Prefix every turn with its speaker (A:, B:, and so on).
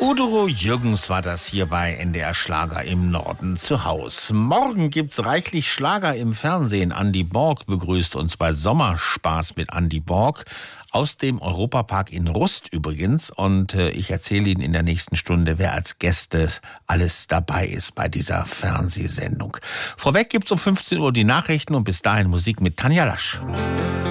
A: Udo Jürgens war das hier bei NDR Schlager im Norden zu Haus. Morgen gibt's reichlich Schlager im Fernsehen. Andi Borg begrüßt uns bei Sommerspaß mit Andi Borg aus dem Europapark in Rust übrigens. Und ich erzähle Ihnen in der nächsten Stunde, wer als Gäste alles dabei ist bei dieser Fernsehsendung. Vorweg gibt's um 15 Uhr die Nachrichten und bis dahin Musik mit Tanja Lasch.